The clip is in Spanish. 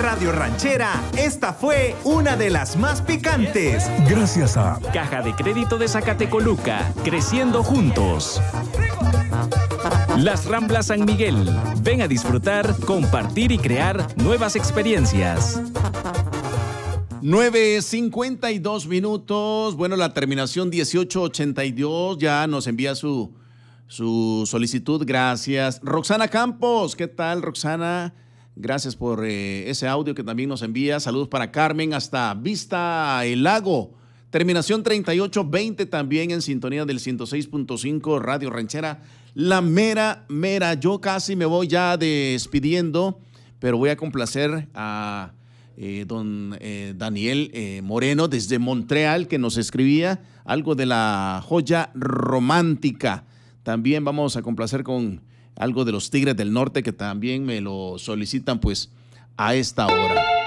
Radio Ranchera, esta fue una de las más picantes. Gracias a Caja de Crédito de Zacatecoluca, creciendo juntos. Las Ramblas San Miguel. Ven a disfrutar, compartir y crear nuevas experiencias. 9:52 minutos. Bueno, la terminación 1882 ya nos envía su solicitud. Gracias. Roxana Campos, ¿qué tal, Roxana? Gracias por ese audio que también nos envía. Saludos para Carmen hasta Vista el Lago. Terminación 3820 también en sintonía del 106.5 Radio Ranchera. La mera. Yo casi me voy ya despidiendo, pero voy a complacer a don Daniel Moreno desde Montreal, que nos escribía algo de la joya romántica. También vamos a complacer con algo de los Tigres del Norte, que también me lo solicitan pues a esta hora.